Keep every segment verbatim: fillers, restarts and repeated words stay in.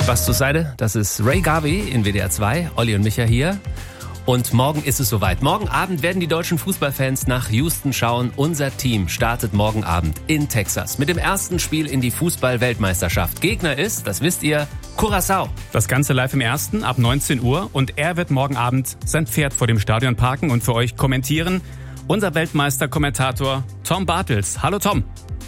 Spaß zur Seite. Das ist Ray Garvey in W D R zwei. Olli und Micha hier. Und morgen ist es soweit. Morgen Abend werden die deutschen Fußballfans nach Houston schauen. Unser Team startet morgen Abend in Texas mit dem ersten Spiel in die Fußball-Weltmeisterschaft. Gegner ist, das wisst ihr, Curaçao. Das Ganze live im Ersten ab neunzehn Uhr. Und er wird morgen Abend sein Pferd vor dem Stadion parken und für euch kommentieren. Unser Weltmeister-Kommentator Tom Bartels. Hallo Tom.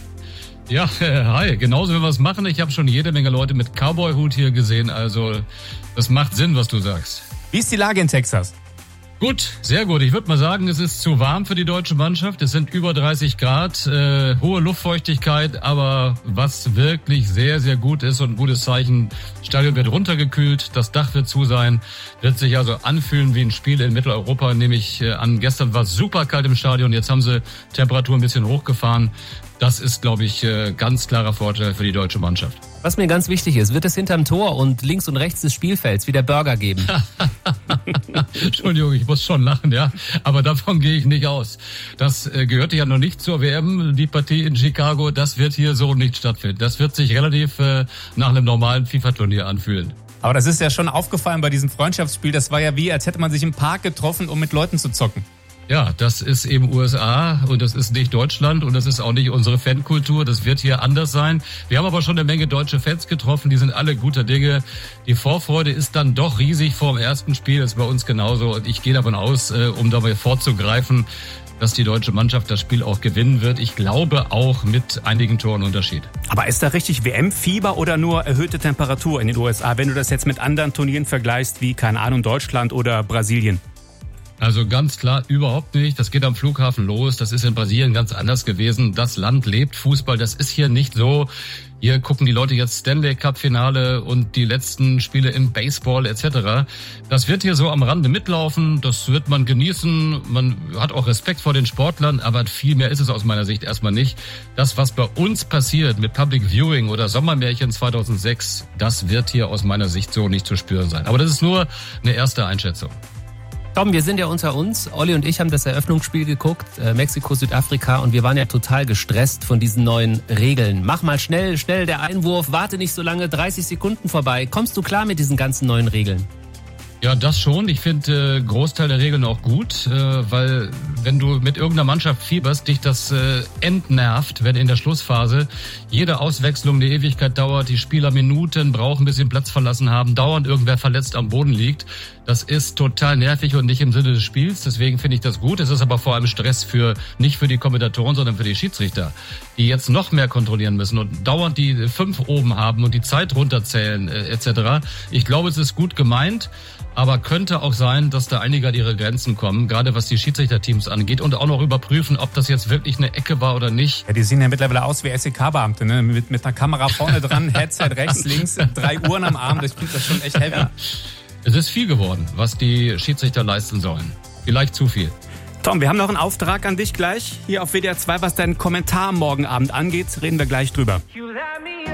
Ja, hi. Genauso wie wir es machen. Ich habe schon jede Menge Leute mit Cowboy-Hut hier gesehen. Also das macht Sinn, was du sagst. Wie ist die Lage in Texas? Gut, sehr gut. Ich würde mal sagen, es ist zu warm für die deutsche Mannschaft. Es sind über dreißig Grad, äh, hohe Luftfeuchtigkeit. Aber was wirklich sehr, sehr gut ist und ein gutes Zeichen, das Stadion wird runtergekühlt, das Dach wird zu sein, wird sich also anfühlen wie ein Spiel in Mitteleuropa. Nehme ich äh, an, gestern war es super kalt im Stadion, jetzt haben sie Temperatur ein bisschen hochgefahren. Das ist, glaube ich, äh, ganz klarer Vorteil für die deutsche Mannschaft. Was mir ganz wichtig ist, wird es hinterm Tor und links und rechts des Spielfelds wieder Burger geben? Entschuldigung, ich muss schon lachen, ja. Aber davon gehe ich nicht aus. Das äh, gehörte ja noch nicht zur W M, die Partie in Chicago. Das wird hier so nicht stattfinden. Das wird sich relativ äh, nach einem normalen FIFA-Turnier anfühlen. Aber das ist ja schon aufgefallen bei diesem Freundschaftsspiel. Das war ja wie, als hätte man sich im Park getroffen, um mit Leuten zu zocken. Ja, das ist eben U S A und das ist nicht Deutschland und das ist auch nicht unsere Fankultur. Das wird hier anders sein. Wir haben aber schon eine Menge deutsche Fans getroffen, die sind alle guter Dinge. Die Vorfreude ist dann doch riesig vor dem ersten Spiel, das ist bei uns genauso. Und ich gehe davon aus, um dabei vorzugreifen, dass die deutsche Mannschaft das Spiel auch gewinnen wird. Ich glaube auch mit einigen Toren Unterschied. Aber ist da richtig W M-Fieber oder nur erhöhte Temperatur in den U S A, wenn du das jetzt mit anderen Turnieren vergleichst, wie, keine Ahnung, Deutschland oder Brasilien? Also ganz klar, überhaupt nicht. Das geht am Flughafen los. Das ist in Brasilien ganz anders gewesen. Das Land lebt Fußball. Das ist hier nicht so. Hier gucken die Leute jetzt Stanley Cup Finale und die letzten Spiele im Baseball et cetera. Das wird hier so am Rande mitlaufen. Das wird man genießen. Man hat auch Respekt vor den Sportlern, aber viel mehr ist es aus meiner Sicht erstmal nicht. Das, was bei uns passiert mit Public Viewing oder Sommermärchen zweitausendsechs, das wird hier aus meiner Sicht so nicht zu spüren sein. Aber das ist nur eine erste Einschätzung. Tom, wir sind ja unter uns. Olli und ich haben das Eröffnungsspiel geguckt, äh, Mexiko, Südafrika, und wir waren ja total gestresst von diesen neuen Regeln. Mach mal schnell, schnell der Einwurf, warte nicht so lange, dreißig Sekunden vorbei. Kommst du klar mit diesen ganzen neuen Regeln? Ja, das schon. Ich finde äh, Großteil der Regeln auch gut, äh, weil wenn du mit irgendeiner Mannschaft fieberst, dich das äh, entnervt, wenn in der Schlussphase jede Auswechslung eine Ewigkeit dauert, die Spieler Minuten brauchen, bis sie den Platz verlassen haben, dauernd irgendwer verletzt am Boden liegt. Das ist total nervig und nicht im Sinne des Spiels. Deswegen finde ich das gut. Es ist aber vor allem Stress für nicht für die Kommentatoren, sondern für die Schiedsrichter, die jetzt noch mehr kontrollieren müssen und dauernd die fünf oben haben und die Zeit runterzählen äh, et cetera. Ich glaube, es ist gut gemeint. Aber könnte auch sein, dass da einige an ihre Grenzen kommen, gerade was die Schiedsrichterteams angeht und auch noch überprüfen, ob das jetzt wirklich eine Ecke war oder nicht. Ja, die sehen ja mittlerweile aus wie S E K-Beamte, ne? Mit, mit einer Kamera vorne dran, Headset rechts, links, drei Uhren am Arm, das klingt das schon echt heavy. Ja. Es ist viel geworden, was die Schiedsrichter leisten sollen. Vielleicht zu viel. Tom, wir haben noch einen Auftrag an dich gleich hier auf W D R zwei, was deinen Kommentar morgen Abend angeht. Reden wir gleich drüber.